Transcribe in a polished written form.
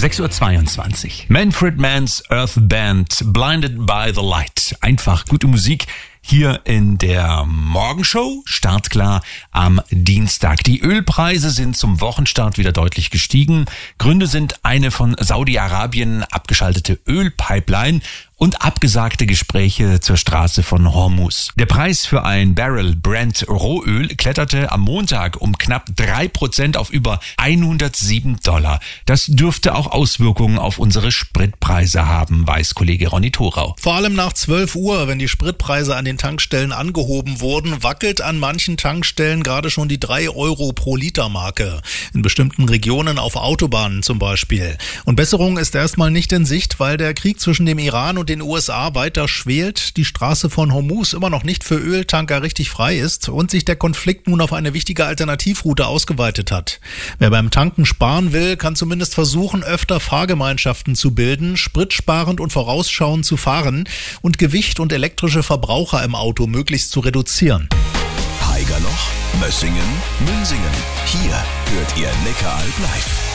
6:22 Uhr. Manfred Mann's Earth Band, Blinded by the Light. Einfach gute Musik hier in der Morgenshow. Startklar am Dienstag. Die Ölpreise sind zum Wochenstart wieder deutlich gestiegen. Gründe sind eine von Saudi-Arabien abgeschaltete Ölpipeline und abgesagte Gespräche zur Straße von Hormuz. Der Preis für ein Barrel Brent Rohöl kletterte am Montag um knapp 3% auf über $107. Das dürfte auch Auswirkungen auf unsere Spritpreise haben, weiß Kollege Ronny Thorau. Vor allem nach 12 Uhr, wenn die Spritpreise an den Tankstellen angehoben wurden, wackelt an manchen Tankstellen gerade schon die 3 Euro pro Liter Marke. In bestimmten Regionen auf Autobahnen zum Beispiel. Und Besserung ist erstmal nicht in Sicht, weil der Krieg zwischen dem Iran und den USA weiter schwelt, die Straße von Hormuz immer noch nicht für Öltanker richtig frei ist und sich der Konflikt nun auf eine wichtige Alternativroute ausgeweitet hat. Wer beim Tanken sparen will, kann zumindest versuchen, öfter Fahrgemeinschaften zu bilden, spritsparend und vorausschauend zu fahren und Gewicht und elektrische Verbraucher im Auto möglichst zu reduzieren. Haigerloch, Mössingen, Münsingen. Hier hört ihr Neckaralb live.